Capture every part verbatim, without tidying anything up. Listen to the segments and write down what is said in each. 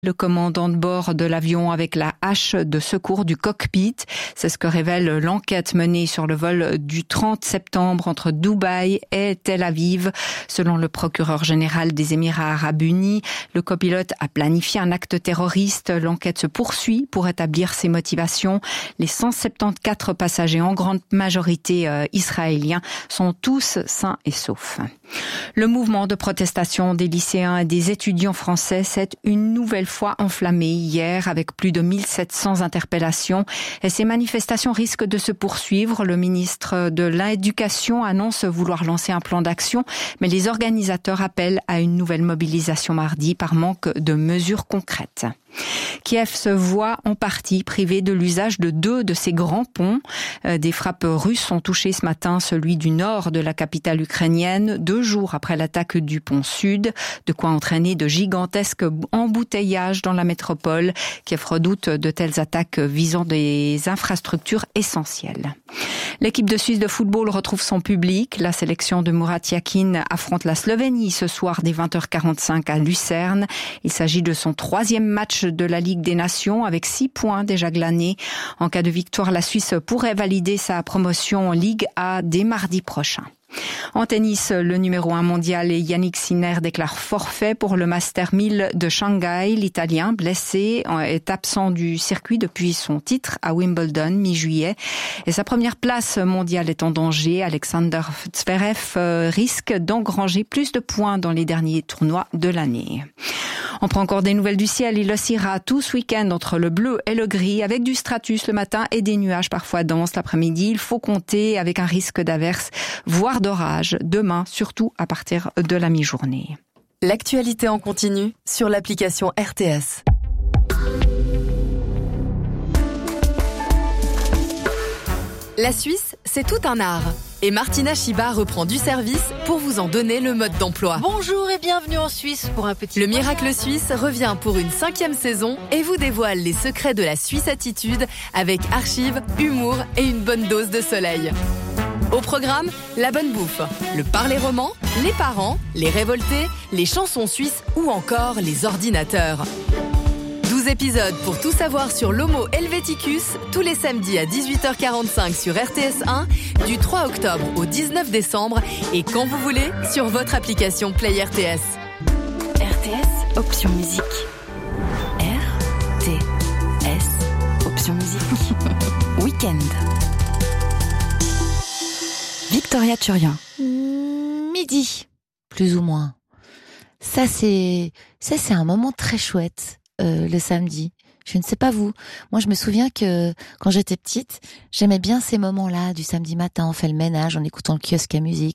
Le commandant de bord de l'avion avec la hache de secours du cockpit. C'est ce que révèle l'enquête menée sur le vol du trente septembre entre Dubaï et Tel Aviv. Selon le procureur général des Émirats arabes unis, le copilote a planifié un acte terroriste. L'enquête se poursuit pour établir ses motivations. Les cent soixante-quatorze passagers, en grande majorité euh, israéliens, sont tous sains et saufs. Le mouvement de protestation des lycéens et des étudiants français s'est une nouvelle fois enflammé hier avec plus de mille sept cents interpellations et ces manifestations risquent de se poursuivre. Le ministre de l'Éducation annonce vouloir lancer un plan d'action, mais les organisateurs appellent à une nouvelle mobilisation mardi par manque de mesures concrètes. Kiev se voit en partie privé de l'usage de deux de ses grands ponts. Des frappes russes ont touché ce matin celui du nord de la capitale ukrainienne, deux jours après l'attaque du pont sud, de quoi entraîner de gigantesques embouteillages dans la métropole. Kiev redoute de telles attaques visant des infrastructures essentielles. L'équipe de Suisse de football retrouve son public. La sélection de Murat Yakin affronte la Slovénie ce soir dès vingt heures quarante-cinq à Lucerne. Il s'agit de son troisième match de la Ligue des Nations avec six points déjà glanés. En cas de victoire, la Suisse pourrait valider sa promotion en Ligue A dès mardi prochain. En tennis, le numéro un mondial Yannick Sinner déclare forfait pour le Master mille de Shanghai. L'Italien, blessé, est absent du circuit depuis son titre à Wimbledon mi-juillet. Et sa première place mondiale est en danger. Alexander Zverev risque d'engranger plus de points dans les derniers tournois de l'année. On prend encore des nouvelles du ciel. Il oscillera tout ce week-end entre le bleu et le gris, avec du stratus le matin et des nuages parfois denses l'après-midi. Il faut compter avec un risque d'averse, voire d'orage, demain, surtout à partir de la mi-journée. L'actualité en continu sur l'application R T S. La Suisse, c'est tout un art. Et Martina Chiba reprend du service pour vous en donner le mode d'emploi. Bonjour et bienvenue en Suisse pour un petit... Le Miracle Suisse revient pour une cinquième saison et vous dévoile les secrets de la Suisse attitude avec archives, humour et une bonne dose de soleil. Au programme, la bonne bouffe, le parler roman, les parents, les révoltés, les chansons suisses ou encore les ordinateurs. douze épisodes pour tout savoir sur l'Homo Helveticus, tous les samedis à dix-huit heures quarante-cinq sur R T S un, du trois octobre au dix-neuf décembre et quand vous voulez sur votre application Play R T S. R T S, option musique. R T S, option musique. Week-end. Victoria Turian. Midi, plus ou moins. Ça, c'est, ça, c'est un moment très chouette. Euh, le samedi. Je ne sais pas vous. Moi, je me souviens que quand j'étais petite, j'aimais bien ces moments-là du samedi matin. On fait le ménage en écoutant le kiosque à musique.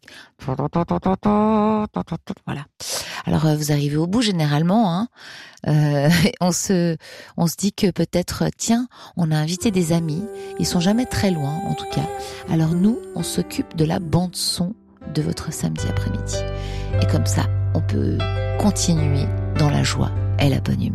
Voilà. Alors, vous arrivez au bout généralement. Hein. Euh, on se, on se dit que peut-être, tiens, on a invité des amis. Ils sont jamais très loin, en tout cas. Alors nous, on s'occupe de la bande son de votre samedi après-midi. Et comme ça, on peut continuer dans la joie et la bonne humeur.